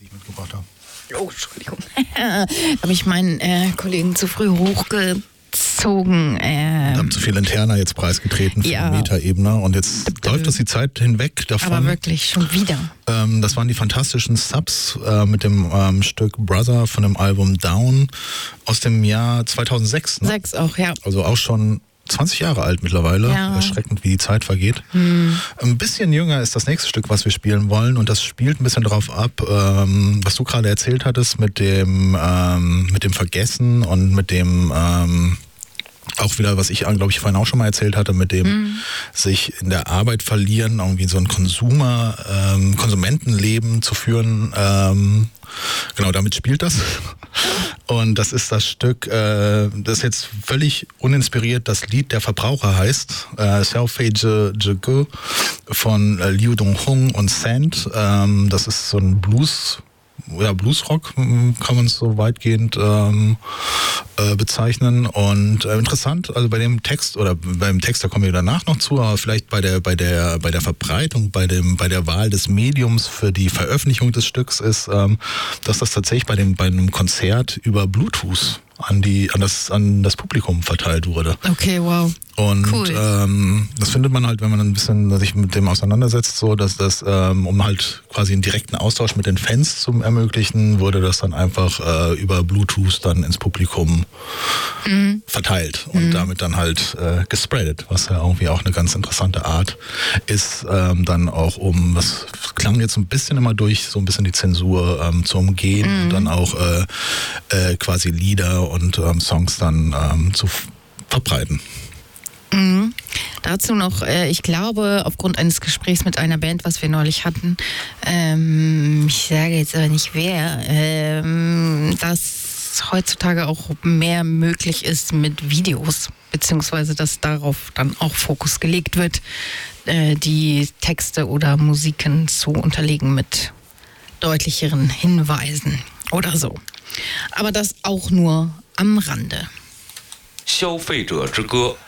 die ich mitgebracht habe. Oh, Entschuldigung. Habe ich meinen Kollegen zu früh hochgezogen. Haben zu viel interner jetzt preisgetreten für die Metaebene und jetzt läuft das die Zeit hinweg davon. Aber wirklich, schon wieder. Das waren die fantastischen Subs mit dem Stück Brother von dem Album Down aus dem Jahr 2006. Ne? 6 auch, ja. Also auch schon 20 Jahre alt mittlerweile. Ja. Erschreckend, wie die Zeit vergeht. Ein bisschen jünger ist das nächste Stück, was wir spielen wollen. Und das spielt ein bisschen drauf ab, was du gerade erzählt hattest mit dem Vergessen und mit dem auch wieder, was ich, glaube ich, vorhin auch schon mal erzählt hatte, mit dem sich in der Arbeit verlieren, irgendwie so ein Konsumentenleben zu führen. Genau, damit spielt das. Und das ist das Stück, das jetzt völlig uninspiriert das Lied Der Verbraucher heißt. Xiaofei Zhe Ge von Liu Donghong und Sand. Das ist so ein Bluesrock, kann man es so weitgehend bezeichnen. Und interessant, also bei dem Text, oder beim Text, da kommen wir danach noch zu, aber vielleicht bei der Verbreitung, bei der Wahl des Mediums für die Veröffentlichung des Stücks ist, dass das tatsächlich bei einem Konzert über Bluetooth an das Publikum verteilt wurde. Okay, wow. Und cool. Das findet man halt, wenn man ein bisschen sich mit dem auseinandersetzt, so dass das, um halt quasi einen direkten Austausch mit den Fans zu ermöglichen, wurde das dann einfach über Bluetooth dann ins Publikum verteilt und damit dann halt gespreadet, was ja irgendwie auch eine ganz interessante Art ist, dann auch das klang jetzt ein bisschen immer durch, so ein bisschen die Zensur zu umgehen und dann auch quasi Lieder und Songs dann zu verbreiten. Dazu noch, ich glaube, aufgrund eines Gesprächs mit einer Band, was wir neulich hatten, ich sage jetzt aber nicht wer, dass heutzutage auch mehr möglich ist mit Videos, beziehungsweise dass darauf dann auch Fokus gelegt wird, die Texte oder Musiken zu unterlegen mit deutlicheren Hinweisen oder so. Aber das auch nur am Rande. 消费者之歌